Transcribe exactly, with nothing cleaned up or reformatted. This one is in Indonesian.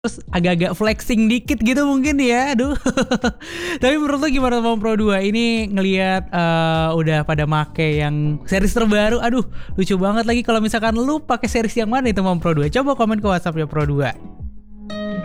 Terus agak-agak flexing dikit gitu mungkin ya, aduh. Tapi menurut lu gimana Paman Pro dua? Ini ngelihat uh, udah pada make yang series terbaru, aduh lucu banget lagi kalau misalkan lu pakai series yang mana itu Paman Pro dua. Coba komen ke WhatsApp ya Pro dua.